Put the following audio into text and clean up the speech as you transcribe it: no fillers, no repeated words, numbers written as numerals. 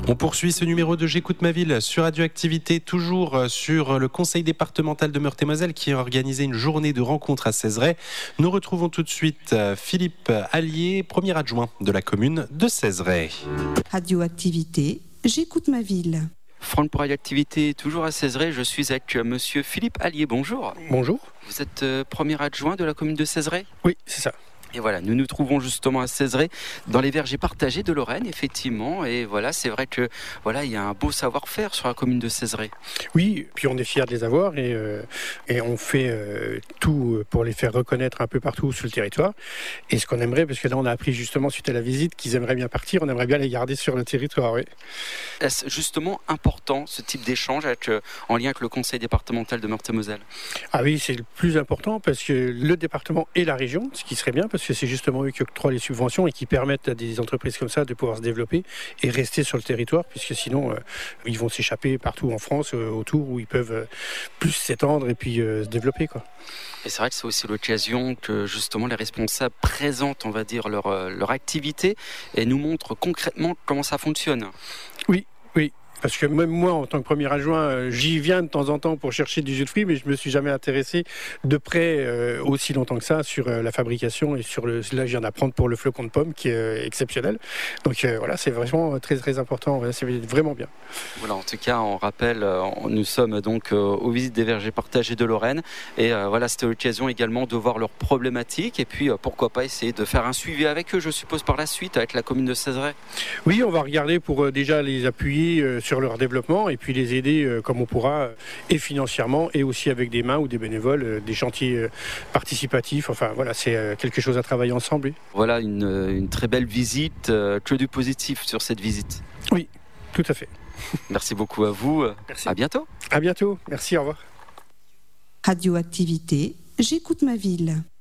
On poursuit ce numéro de J'écoute ma ville sur Radioactivité, toujours sur le conseil départemental de Meurthe-et-Moselle qui a organisé une journée de rencontres à Cézeray. Nous retrouvons tout de suite Philippe Allier, premier adjoint de la commune de Cézeray. Radioactivité, J'écoute ma ville. Franck pour Radioactivité, toujours à Cézeray, je suis avec monsieur Philippe Allier, bonjour. Bonjour. Vous êtes premier adjoint de la commune de Cézeray ? Oui, c'est ça. Et voilà, nous nous trouvons justement à Cézeray, dans les vergers partagés de Lorraine, effectivement. Et voilà, c'est vrai que voilà, il y a un beau savoir-faire sur la commune de Cézeray. Oui, puis on est fiers de les avoir et on fait tout pour les faire reconnaître un peu partout sur le territoire. Et ce qu'on aimerait, parce que là on a appris justement suite à la visite qu'ils aimeraient bien partir, on aimerait bien les garder sur le territoire. Oui. Est-ce justement important ce type d'échange en lien avec le conseil départemental de Meurthe-et-Moselle ? Ah oui, c'est le plus important parce que le département et la région, ce qui serait bien, parce que c'est justement eux qui octroient les subventions et qui permettent à des entreprises comme ça de pouvoir se développer et rester sur le territoire, puisque sinon ils vont s'échapper partout en France autour où ils peuvent plus s'étendre et puis se développer, quoi. Et c'est vrai que c'est aussi l'occasion que justement les responsables présentent, on va dire, leur activité et nous montrent concrètement comment ça fonctionne. Oui. Parce que même moi, en tant que premier adjoint, j'y viens de temps en temps pour chercher du jus de fruits, mais je ne me suis jamais intéressé de près aussi longtemps que ça sur la fabrication et sur là, je viens d'apprendre pour le flocon de pomme qui est exceptionnel. Donc voilà, c'est vraiment très très important. C'est vraiment bien. Voilà, en tout cas, on rappelle, nous sommes donc aux visites des vergers partagés de Lorraine, et voilà, c'était l'occasion également de voir leurs problématiques, et puis pourquoi pas essayer de faire un suivi avec eux, je suppose par la suite, avec la commune de Cézeray. Oui, on va regarder pour déjà les appuyer sur leur développement et puis les aider comme on pourra, et financièrement et aussi avec des mains ou des bénévoles, des chantiers participatifs. Enfin voilà, c'est quelque chose à travailler ensemble. Voilà une très belle visite, que du positif sur cette visite. Oui, tout à fait. Merci beaucoup à vous. Merci. À bientôt. À bientôt. Merci, au revoir. Radioactivité, J'écoute ma ville.